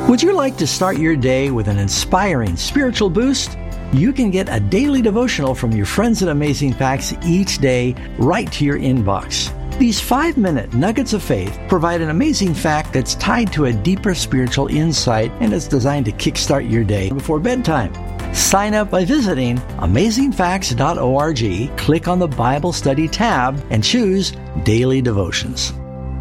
Would you like to start your day with an inspiring spiritual boost? You can get a daily devotional from your friends at Amazing Facts each day right to your inbox. These 5-minute nuggets of faith provide an amazing fact that's tied to a deeper spiritual insight, and it's designed to kickstart your day before bedtime. Sign up by visiting amazingfacts.org, click on the Bible Study tab, and choose Daily Devotions.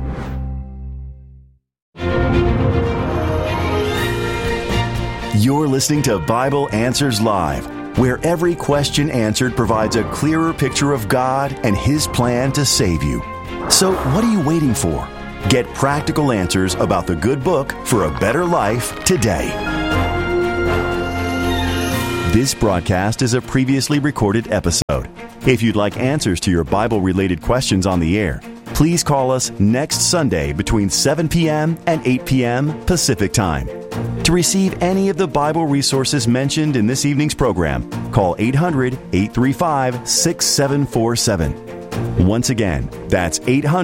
You're listening to Bible Answers Live, where every question answered provides a clearer picture of God and His plan to save you. So what are you waiting for? Get practical answers about the good book for a better life today. This broadcast is a previously recorded episode. If you'd like answers to your Bible-related questions on the air, please call us next Sunday between 7 p.m. and 8 p.m. Pacific Time. To receive any of the Bible resources mentioned in this evening's program, call 800-835-6747. Once again, that's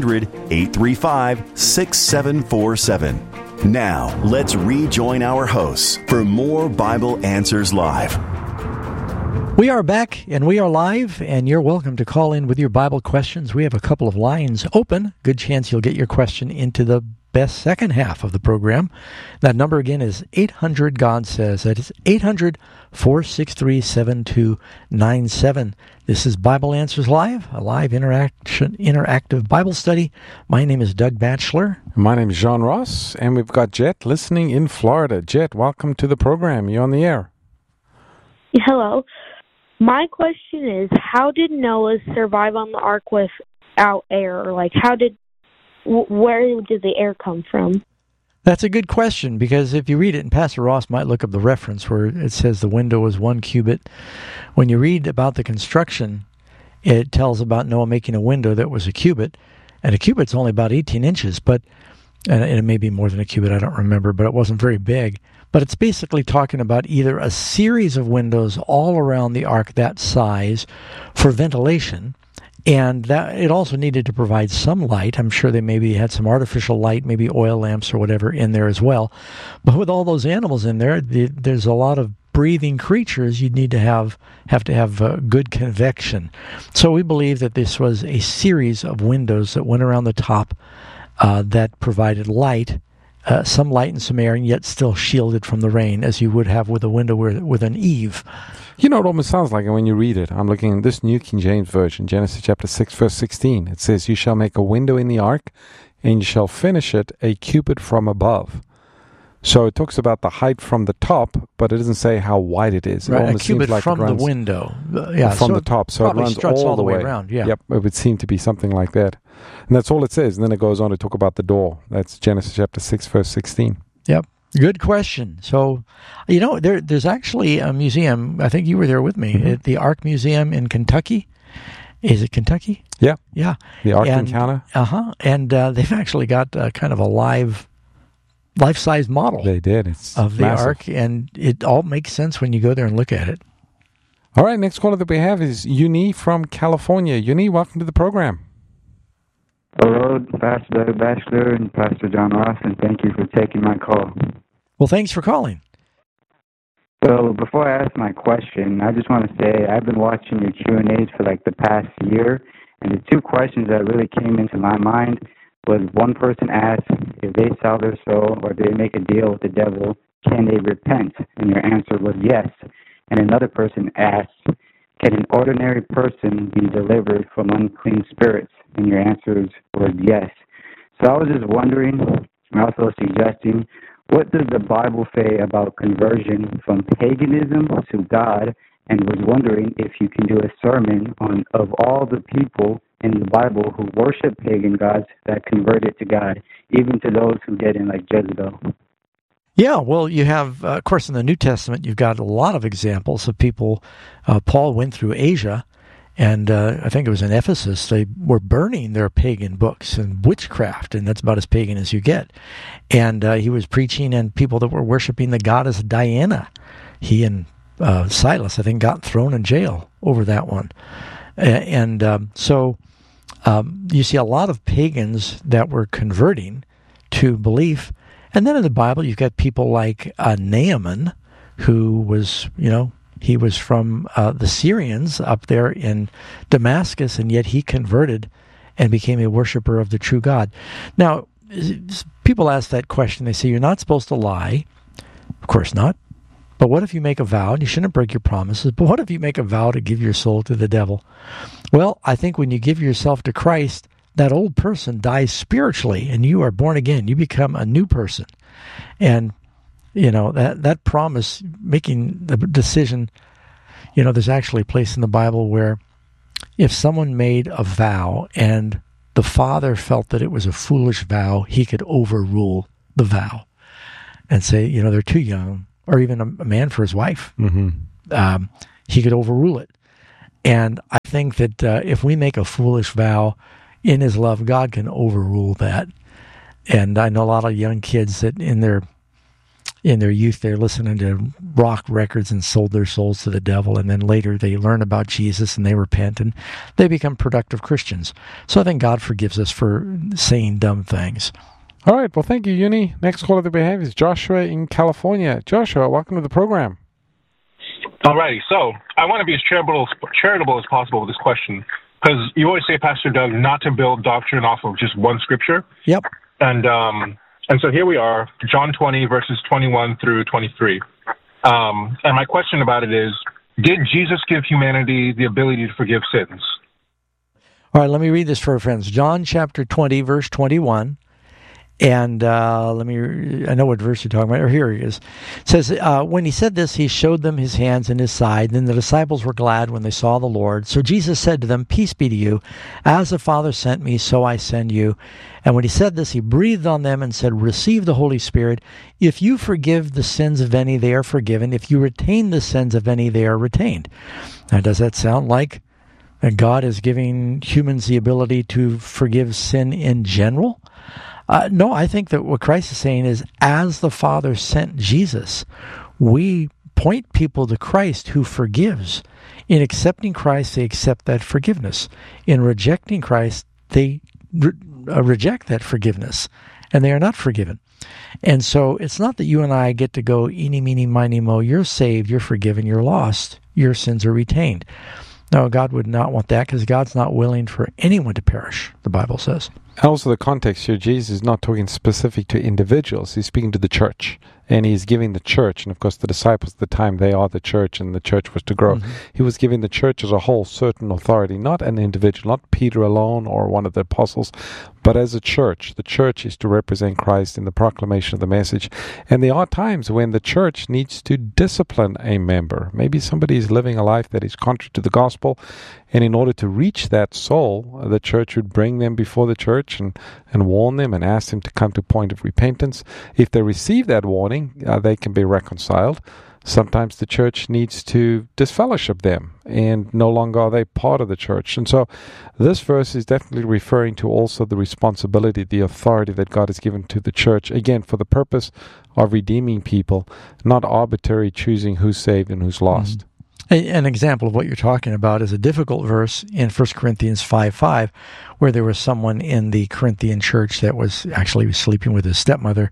800-835-6747. Now, let's rejoin our hosts for more Bible Answers Live. We are back, and we are live, and you're welcome to call in with your Bible questions. We have a couple of lines open. Good chance you'll get your question into the best second half of the program. That number again is 800-GOD-SAYS. That is 800-463-7297. This is Bible Answers Live, a live interactive Bible study. My name is Doug Batchelor. My name is John Ross, and we've got Jet listening in Florida. Jet, welcome to the program. You're on the air. Hello. My question is, how did Noah survive on the ark without air? Like, where did the air come from? That's a good question, because if you read it, and Pastor Ross might look up the reference where it says the window was 1 cubit. When you read about the construction, it tells about Noah making a window that was a cubit, and a cubit's only about 18 inches, and it may be more than a cubit, I don't remember, but it wasn't very big. But it's basically talking about either a series of windows all around the ark that size for ventilation, and that it also needed to provide some light. I'm sure they maybe had some artificial light, maybe oil lamps or whatever in there as well. But with all those animals in there, there's a lot of breathing creatures. You'd need to have good convection. So we believe that this was a series of windows that went around the top that provided light, some light and some air, and yet still shielded from the rain, as you would have with a window with an eave. You know, it almost sounds like it when you read it. I'm looking at this New King James Version, Genesis chapter 6, verse 16. It says, "You shall make a window in the ark, and you shall finish it a cubit from above." So it talks about the height from the top, but it doesn't say how wide it is. Right, it almost a cubit seems like from it runs the window. from the top, so it runs all the way around. Yeah. Yep, it would seem to be something like that. And that's all it says. And then it goes on to talk about the door. That's Genesis chapter 6, verse 16. Yep. Good question. So, there's actually a museum, I think you were there with me, at the Ark Museum in Kentucky. Is it Kentucky? Yeah. Yeah. The Ark Encounter. And they've actually got kind of a life-size model. They did. It's of the massive. Ark, and it all makes sense when you go there and look at it. All right, next caller that we have is Uni from California. Uni, welcome to the program. Hello, Pastor Batchelor and Pastor John Ross, and thank you for taking my call. Well, thanks for calling. So before I ask my question, I just want to say I've been watching your Q&As for like the past year, and the two questions that really came into my mind was one person asked, if they sell their soul or they make a deal with the devil, can they repent? And your answer was yes. And another person asked, can an ordinary person be delivered from unclean spirits? And your answers were yes. So I was just wondering, and also suggesting, what does the Bible say about conversion from paganism to God? And was wondering if you can do a sermon on of all the people in the Bible who worship pagan gods that converted to God, even to those who didn't, like Jezebel. Yeah, well, you have, of course, in the New Testament, you've got a lot of examples of people. Paul went through Asia, and I think it was in Ephesus, they were burning their pagan books and witchcraft, and that's about as pagan as you get. And he was preaching, and people that were worshiping the goddess Diana, he and Silas, I think, got thrown in jail over that one. So you see a lot of pagans that were converting to belief. And then in the Bible, you've got people like Naaman, who was, he was from the Syrians up there in Damascus, and yet he converted and became a worshiper of the true God. Now, people ask that question. They say, you're not supposed to lie. Of course not. But what if you make a vow? And you shouldn't break your promises. But what if you make a vow to give your soul to the devil? Well, I think when you give yourself to Christ, that old person dies spiritually, and you are born again. You become a new person. And, that promise, making the decision, there's actually a place in the Bible where if someone made a vow and the father felt that it was a foolish vow, he could overrule the vow and say, they're too young, or even a man for his wife. Mm-hmm. He could overrule it. And I think that if we make a foolish vow in his love, God can overrule that. And I know a lot of young kids that in their youth, they're listening to rock records and sold their souls to the devil. And then later they learn about Jesus and they repent and they become productive Christians. So I think God forgives us for saying dumb things. All right. Well, thank you, Uni. Next caller that we have is Joshua in California. Joshua, welcome to the program. All righty. So I want to be as charitable as possible with this question, because you always say, Pastor Doug, not to build doctrine off of just one scripture. Yep. And so here we are, John 20, verses 21 through 23. And my question about it is, did Jesus give humanity the ability to forgive sins? All right, let me read this for our friends. John chapter 20, verse 21. And I know what verse you're talking about. Or here it is. It says, when he said this, he showed them his hands and his side. Then the disciples were glad when they saw the Lord. So Jesus said to them, peace be to you. As the Father sent me, so I send you. And when he said this, he breathed on them and said, receive the Holy Spirit. If you forgive the sins of any, they are forgiven. If you retain the sins of any, they are retained. Now, does that sound like God is giving humans the ability to forgive sin in general? No, I think that what Christ is saying is, as the Father sent Jesus, we point people to Christ who forgives. In accepting Christ, they accept that forgiveness. In rejecting Christ, they reject that forgiveness, and they are not forgiven. And so it's not that you and I get to go, eeny, meeny, miny, mo, you're saved, you're forgiven, you're lost, your sins are retained. No, God would not want that, because God's not willing for anyone to perish, the Bible says. Also, the context here, Jesus is not talking specific to individuals. He's speaking to the church, and he's giving the church, and of course the disciples at the time, they are the church, and the church was to grow. Mm-hmm. He was giving the church as a whole certain authority, not an individual, not Peter alone or one of the apostles, but as a church. The church is to represent Christ in the proclamation of the message. And there are times when the church needs to discipline a member. Maybe somebody is living a life that is contrary to the gospel, and in order to reach that soul, the church would bring them before the church and warn them and ask them to come to a point of repentance. If they receive that warning, they can be reconciled. Sometimes the church needs to disfellowship them, and no longer are they part of the church. And so this verse is definitely referring to also the responsibility, the authority that God has given to the church, again, for the purpose of redeeming people, not arbitrary choosing who's saved and who's lost. Mm-hmm. An example of what you're talking about is a difficult verse in 1 Corinthians 5:5, where there was someone in the Corinthian church that was actually sleeping with his stepmother,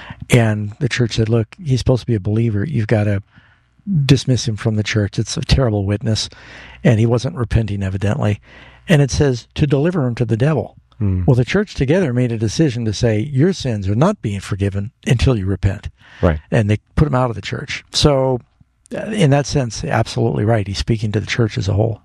and the church said, look, he's supposed to be a believer. You've got to dismiss him from the church. It's a terrible witness, and he wasn't repenting, evidently. And it says to deliver him to the devil. Mm. Well, the church together made a decision to say, your sins are not being forgiven until you repent. Right. And they put him out of the church. So in that sense, absolutely right. He's speaking to the church as a whole.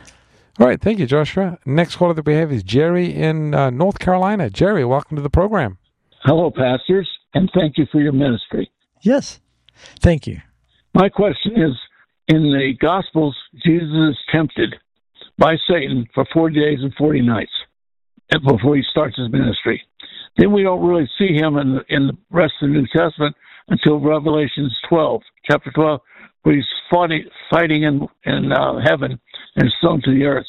All right. Thank you, Joshua. Next caller that we have is Jerry in North Carolina. Jerry, welcome to the program. Hello, pastors, and thank you for your ministry. Yes. Thank you. My question is, in the Gospels, Jesus is tempted by Satan for 40 days and 40 nights before he starts his ministry. Then we don't really see him in the rest of the New Testament until Revelation 12, chapter 12, where he's fighting in heaven and thrown to the earth.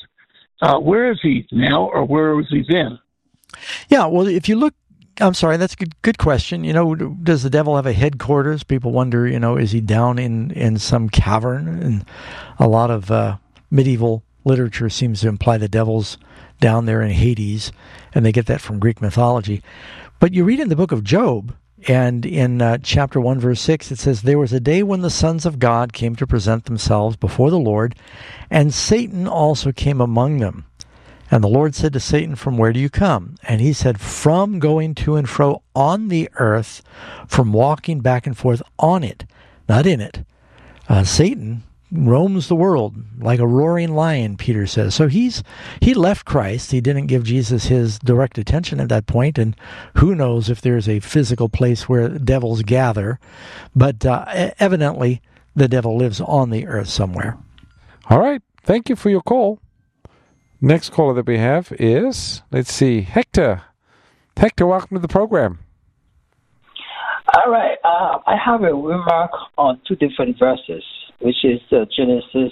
Where is he now, or where was he then? Yeah, well, if you look, I'm sorry, that's a good question. Does the devil have a headquarters? People wonder, is he down in some cavern? And a lot of medieval literature seems to imply the devil's down there in Hades, and they get that from Greek mythology. But you read in the book of Job And in chapter 1, verse 6, it says, "There was a day when the sons of God came to present themselves before the Lord, and Satan also came among them. And the Lord said to Satan, 'From where do you come?' And he said, 'From going to and fro on the earth, from walking back and forth on it,'" not in it. Satan roams the world like a roaring lion, Peter says. So he left Christ. He didn't give Jesus his direct attention at that point, and who knows if there's a physical place where devils gather. But evidently, the devil lives on the earth somewhere. All right. Thank you for your call. Next caller that we have is, let's see, Hector. Hector, welcome to the program. All right. I have a remark on two different verses, which is Genesis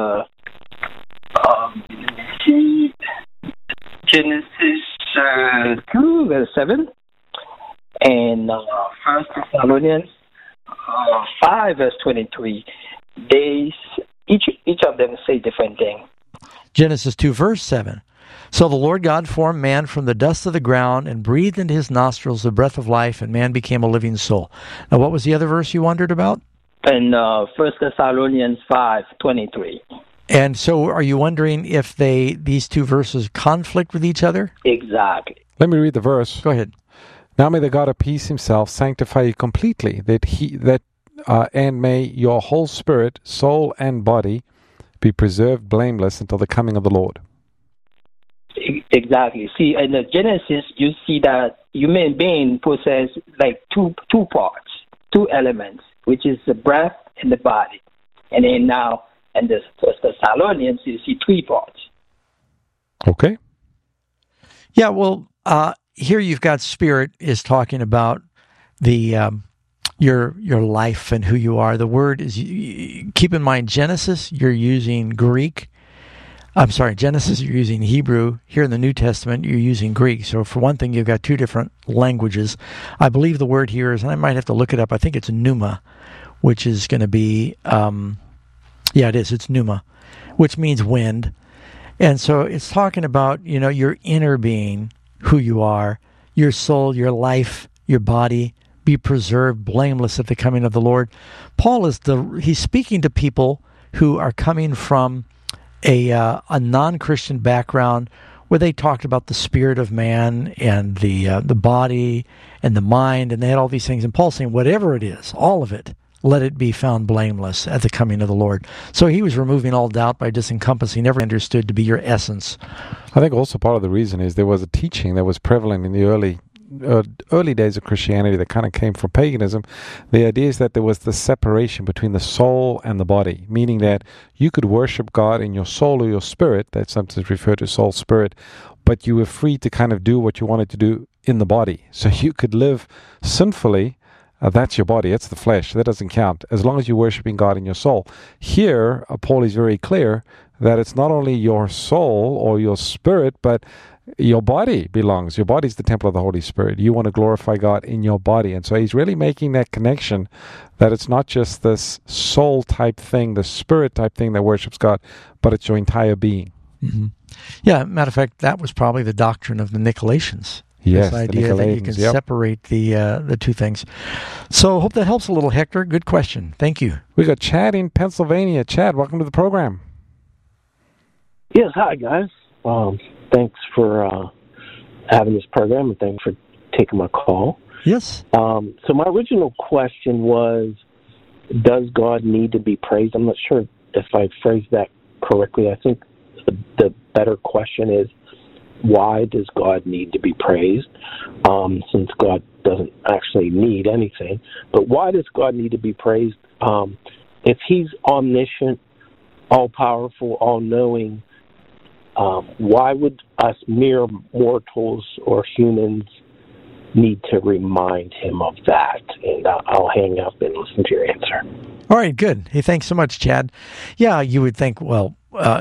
2, verse 7, and 1 Thessalonians 5, verse 23. Each of them say different things. Genesis 2, verse 7. "So the Lord God formed man from the dust of the ground and breathed into his nostrils the breath of life, and man became a living soul." Now, what was the other verse you wondered about? And 1 Thessalonians 5, 23. And so are you wondering if these two verses conflict with each other? Exactly. Let me read the verse. Go ahead. "Now may the God of peace himself sanctify you completely, and may your whole spirit, soul, and body be preserved blameless until the coming of the Lord." Exactly. See, in the Genesis, you see that human being possess like two parts, two elements, which is the breath and the body. And then now, in the First Thessalonians, you see three parts. Okay. Yeah, well, here you've got spirit is talking about the your life and who you are. The word is, keep in mind, Genesis, you're using Greek. I'm sorry, Genesis, you're using Hebrew. Here in the New Testament, you're using Greek. So for one thing, you've got two different languages. I believe the word here is, and I might have to look it up, I think it's pneuma, which is going to be, it's pneuma, which means wind. And so it's talking about, your inner being, who you are, your soul, your life, your body, be preserved blameless at the coming of the Lord. Paul he's speaking to people who are coming from a non-Christian background where they talked about the spirit of man and the body and the mind, and they had all these things. And Paul's saying, whatever it is, all of it, let it be found blameless at the coming of the Lord. So he was removing all doubt by just encompassing everything understood to be your essence. I think also part of the reason is there was a teaching that was prevalent in the early days of Christianity that kind of came from paganism. The idea is that there was the separation between the soul and the body, meaning that you could worship God in your soul or your spirit. That's sometimes referred to soul, spirit, but you were free to kind of do what you wanted to do in the body. So you could live sinfully. That's your body. That's the flesh. That doesn't count as long as you're worshiping God in your soul. Here, Paul is very clear that it's not only your soul or your spirit, but your body belongs. Your body is the temple of the Holy Spirit. You want to glorify God in your body. And so he's really making that connection that it's not just this soul type thing, the spirit type thing that worships God, but it's your entire being. Mm-hmm. Yeah, matter of fact, that was probably the doctrine of the Nicolaitans. Yes, this idea that you can separate the two things. So hope that helps a little, Hector. Good question. Thank you. We got Chad in Pennsylvania. Chad, welcome to the program. Yes, hi, guys. Thanks for having this program, and thanks for taking my call. Yes. So my original question was, does God need to be praised? I'm not sure if I phrased that correctly. I think the better question is, why does God need to be praised? Since God doesn't actually need anything. But why does God need to be praised? If he's omniscient, all-powerful, all-knowing, why would us mere mortals or humans need to remind him of that? And I'll hang up and listen to your answer. All right, good. Hey, thanks so much, Chad. Yeah, you would think, well,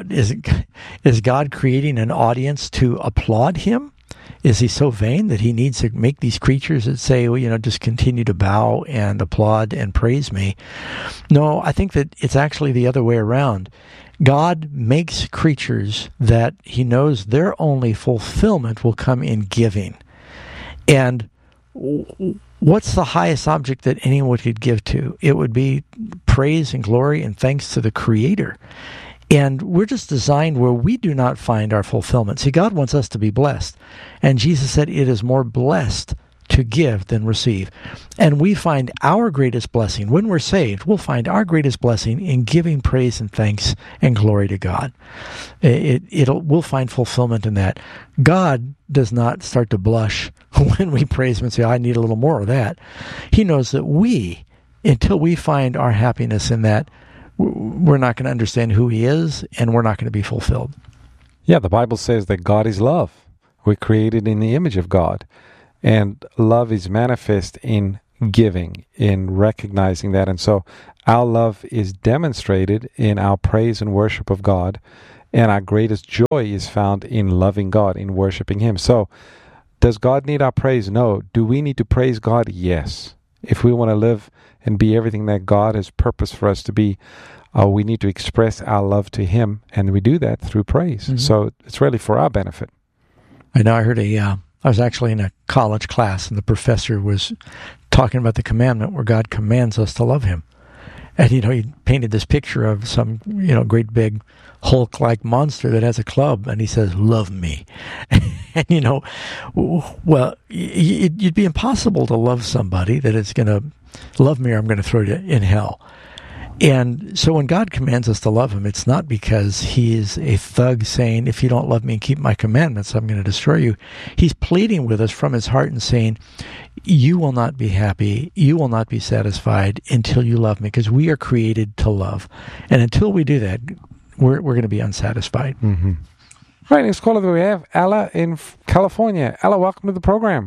is God creating an audience to applaud him? Is he so vain that he needs to make these creatures that say, well, just continue to bow and applaud and praise me? No, I think that it's actually the other way around. God makes creatures that he knows their only fulfillment will come in giving. And what's the highest object that anyone could give to? It would be praise and glory and thanks to the Creator. And we're just designed where we do not find our fulfillment. See, God wants us to be blessed. And Jesus said it is more blessed to give than receive. And we find our greatest blessing. When we're saved, we'll find our greatest blessing in giving praise and thanks and glory to God. We'll find fulfillment in that. God does not start to blush when we praise Him and say, I need a little more of that. He knows that until we find our happiness in that, we're not going to understand who He is, and we're not going to be fulfilled. Yeah, the Bible says that God is love. We're created in the image of God. And love is manifest in giving, in recognizing that. And so our love is demonstrated in our praise and worship of God. And our greatest joy is found in loving God, in worshiping Him. So does God need our praise? No. Do we need to praise God? Yes. If we want to live and be everything that God has purposed for us to be, we need to express our love to Him. And we do that through praise. Mm-hmm. So it's really for our benefit. I know I heard I was actually in a college class, and the professor was talking about the commandment where God commands us to love Him. And, he painted this picture of some, great big Hulk-like monster that has a club, and he says, love me. And, well, it'd be impossible to love somebody that is going to love me or I'm going to throw you in hell. And so when God commands us to love Him, it's not because He is a thug saying, if you don't love me and keep my commandments, I'm going to destroy you. He's pleading with us from His heart and saying, you will not be happy, you will not be satisfied until you love me, because we are created to love. And until we do that, we're going to be unsatisfied. Mm-hmm. Right, next caller that we have, Ella in California. Ella, welcome to the program.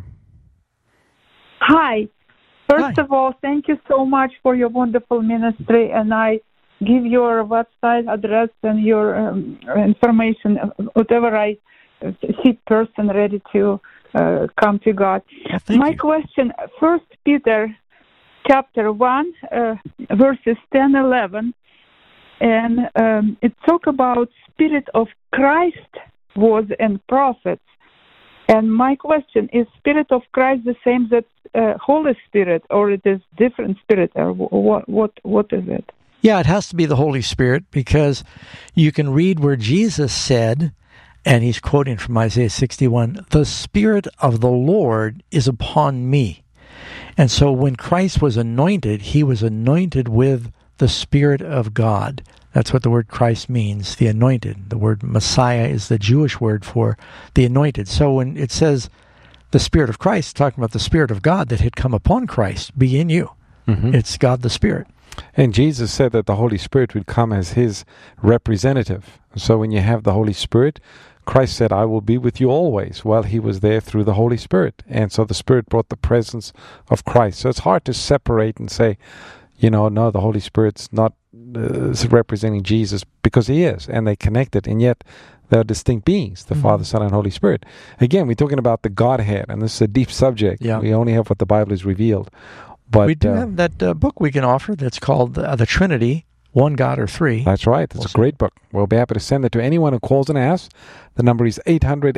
Hi. First of all, thank you so much for your wonderful ministry, and I give your website address and your information, whatever I see person ready to come to God. My question, 1 Peter chapter 1, verses 10, 11, and it talk about Spirit of Christ was in prophets. And my question, is Spirit of Christ the same that Holy Spirit, or it is different Spirit, or what is it? Yeah, it has to be the Holy Spirit, because you can read where Jesus said, and he's quoting from Isaiah 61, the Spirit of the Lord is upon me. And so when Christ was anointed, He was anointed with the Spirit of God. That's what the word Christ means, the anointed. The word Messiah is the Jewish word for the anointed. So when it says the Spirit of Christ, it's talking about the Spirit of God that had come upon Christ, be in you. Mm-hmm. It's God the Spirit. And Jesus said that the Holy Spirit would come as His representative. So when you have the Holy Spirit, Christ said, I will be with you always. Well, He was there through the Holy Spirit. And so the Spirit brought the presence of Christ. So it's hard to separate and say, no, the Holy Spirit's not representing Jesus, because He is, and they connected, and yet they're distinct beings, the mm-hmm. Father, Son, and Holy Spirit. Again, we're talking about the Godhead, and this is a deep subject. Yeah. We only have what the Bible has revealed. But we do have that book we can offer that's called The Trinity, One God or Three. That's right. It's a great book. We'll be happy to send it to anyone who calls and asks. The number is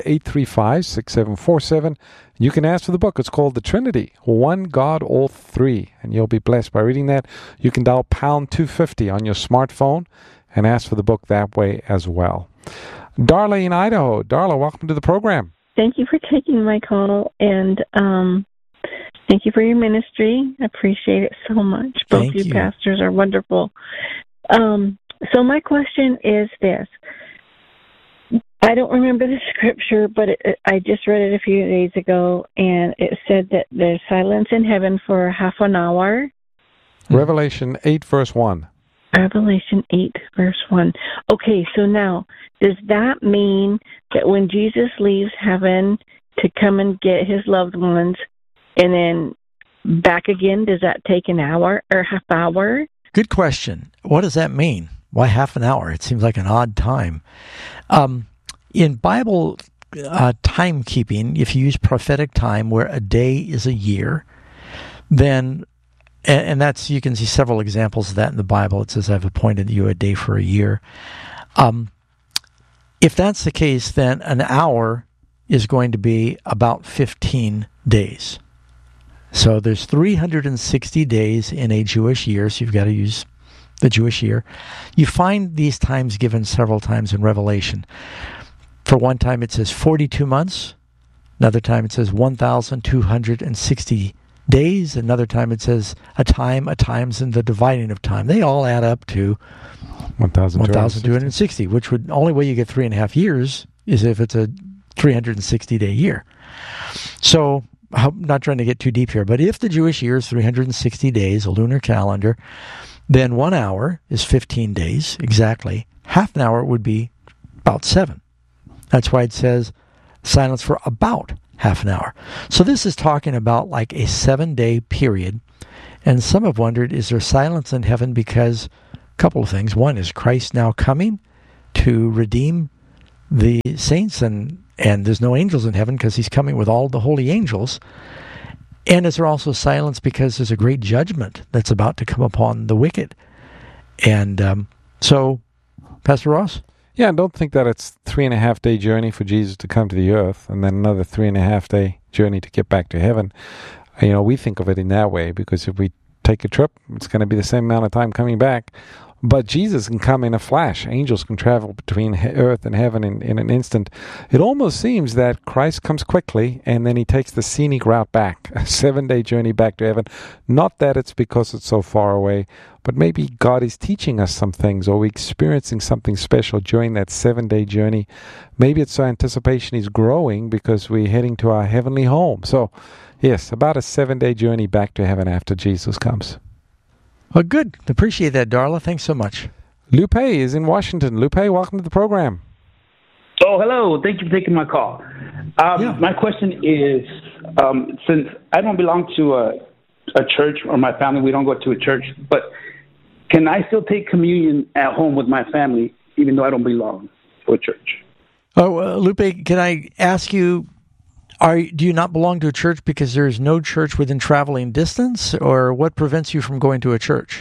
800-835-6747. You can ask for the book. It's called The Trinity, One God, All Three. And you'll be blessed by reading that. You can dial pound 250 on your smartphone and ask for the book that way as well. Darla in Idaho. Darla, welcome to the program. Thank you for taking my call, and thank you for your ministry. I appreciate it so much. Both you pastors are wonderful. So my question is this. I don't remember the scripture, but I just read it a few days ago, and it said that there's silence in heaven for half an hour. Revelation 8, verse 1. Revelation 8, verse 1. Okay, so now, does that mean that when Jesus leaves heaven to come and get His loved ones and then back again, does that take an hour or half hour? Good question. What does that mean? Why half an hour? It seems like an odd time. In Bible timekeeping, if you use prophetic time where a day is a year, then, and that's, you can see several examples of that in the Bible. It says, I've appointed you a day for a year. If that's the case, then an hour is going to be about 15 days. So there's 360 days in a Jewish year, so you've got to use the Jewish year. You find these times given several times in Revelation. For one time it says 42 months. Another time it says 1,260 days. Another time it says a times, and the dividing of time. They all add up to 1,260, which would only way you get 3.5 years is if it's a 360-day year. So I'm not trying to get too deep here, but if the Jewish year is 360 days, a lunar calendar, then 1 hour is 15 days exactly. Half an hour would be about 7. That's why it says silence for about half an hour. So this is talking about like a 7-day period. And some have wondered, is there silence in heaven because a couple of things. One is Christ now coming to redeem the saints, and there's no angels in heaven because he's coming with all the holy angels. And is there also silence because there's a great judgment that's about to come upon the wicked? And so, Pastor Ross? Yeah, and don't think that it's 3.5-day journey for Jesus to come to the earth and then another 3.5-day journey to get back to heaven. You know, we think of it in that way because if we take a trip, it's going to be the same amount of time coming back. But Jesus can come in a flash. Angels can travel between earth and heaven in an instant. It almost seems that Christ comes quickly and then he takes the scenic route back, a 7-day journey back to heaven. Not that it's because it's so far away, but maybe God is teaching us some things, or we're experiencing something special during that 7-day journey. Maybe it's our anticipation is growing because we're heading to our heavenly home. So, yes, about a 7-day journey back to heaven after Jesus comes. Well, good. Appreciate that, Darla. Thanks so much. Lupe is in Washington. Lupe, welcome to the program. Oh, hello. Thank you for taking my call. My question is, since I don't belong to a church, or my family, we don't go to a church, but can I still take communion at home with my family, even though I don't belong to a church? Oh, Lupe, can I ask you, do you not belong to a church because there's no church within traveling distance, or what prevents you from going to a church?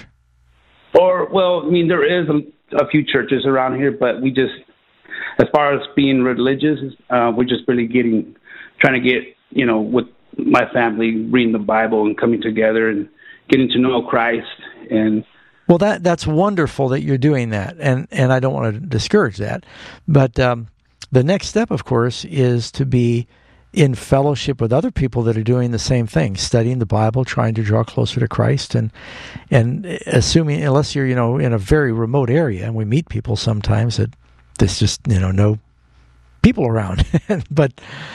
Well, I mean, there is a few churches around here, but we just, as far as being religious, we're just really trying to get, with my family, reading the Bible and coming together and getting to know Christ. And well, that's wonderful that you're doing that, and I don't want to discourage that, but the next step, of course, is to be in fellowship with other people that are doing the same thing, studying the Bible, trying to draw closer to Christ, and assuming, unless you're, in a very remote area, and we meet people sometimes that there's just, no people around. But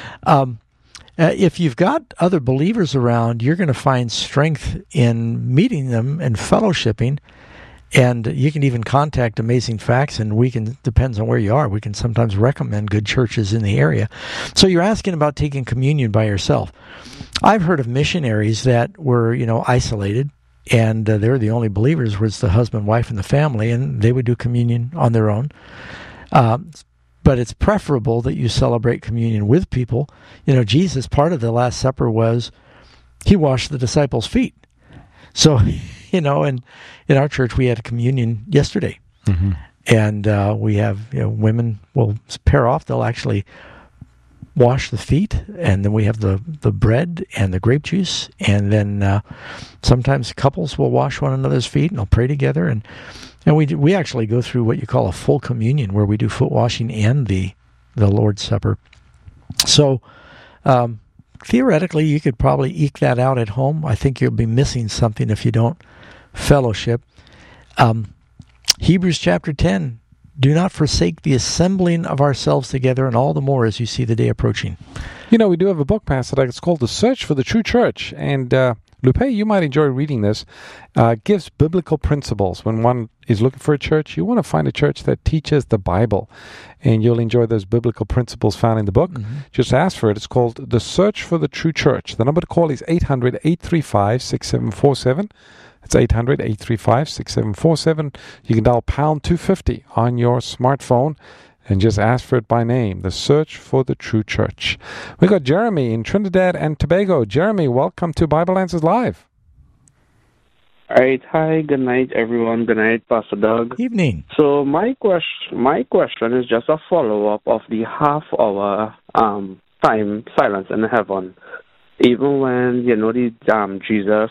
if you've got other believers around, you're going to find strength in meeting them and fellowshipping. And you can even contact Amazing Facts, and depends on where you are, we can sometimes recommend good churches in the area. So you're asking about taking communion by yourself. I've heard of missionaries that were, isolated, and they were the only believers, was the husband, wife, and the family, and they would do communion on their own. But it's preferable that you celebrate communion with people. Jesus, part of the Last Supper was he washed the disciples' feet. So, and in our church, we had a communion yesterday. Mm-hmm. And we have, women will pair off. They'll actually wash the feet, and then we have the bread and the grape juice. And then sometimes couples will wash one another's feet, and they'll pray together. And we actually go through what you call a full communion, where we do foot washing and the Lord's Supper. So, theoretically, you could probably eke that out at home. I think you'll be missing something if you don't fellowship. Hebrews chapter 10, do not forsake the assembling of ourselves together, and all the more as you see the day approaching. We do have a book, Pastor Doug. It's called The Search for the True Church. And Lupe, you might enjoy reading this. It gives biblical principles. When one is looking for a church, you want to find a church that teaches the Bible, and you'll enjoy those biblical principles found in the book. Mm-hmm. Just ask for it. It's called The Search for the True Church. The number to call is 800-835-6747. It's 800-835-6747. You can dial pound 250 on your smartphone and just ask for it by name. The Search for the True Church. We got Jeremy in Trinidad and Tobago. Jeremy, welcome to Bible Answers Live. All right. Hi. Good night, everyone. Good night, Pastor Doug. Evening. So my question is just a follow-up of the half-hour time silence in heaven. even when, Jesus,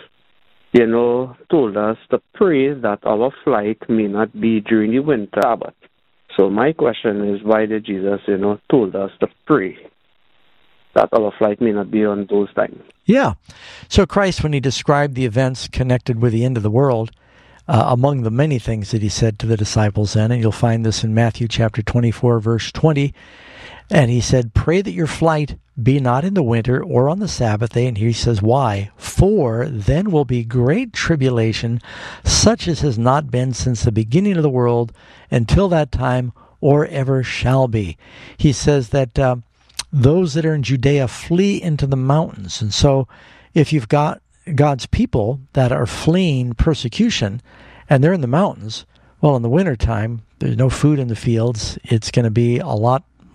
told us to pray that our flight may not be during the winter Sabbath. So my question is, why did Jesus, told us to pray that our flight may not be on those times? Yeah. So Christ, when he described the events connected with the end of the world, among the many things that he said to the disciples then, and you'll find this in Matthew chapter 24, verse 20, and he said, pray that your flight be not in the winter or on the Sabbath day. And here he says, why? For then will be great tribulation, such as has not been since the beginning of the world until that time, or ever shall be. He says that those that are in Judea flee into the mountains. And so if you've got God's people that are fleeing persecution and they're in the mountains, well, in the wintertime, there's no food in the fields. It's going to be a lot